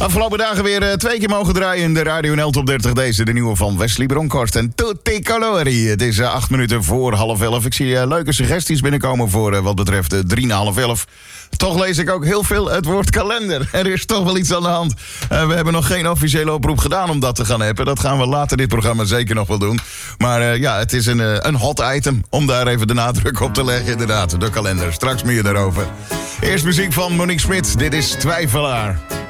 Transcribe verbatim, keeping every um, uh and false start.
Afgelopen dagen weer uh, twee keer mogen draaien in de Radio N L Top dertig. Deze, de nieuwe van Wesley Bronkhorst en Tutti Colori. Het is uh, acht minuten voor half elf. Ik zie uh, leuke suggesties binnenkomen voor uh, wat betreft uh, drie na half elf. Toch lees ik ook heel veel het woord kalender. Er is toch wel iets aan de hand. Uh, we hebben nog geen officiële oproep gedaan om dat te gaan hebben. Dat gaan we later dit programma zeker nog wel doen. Maar uh, ja, het is een, uh, een hot item om daar even de nadruk op te leggen. Inderdaad, de kalender. Straks meer daarover. Eerst muziek van Monique Smit. Dit is Twijfelaar.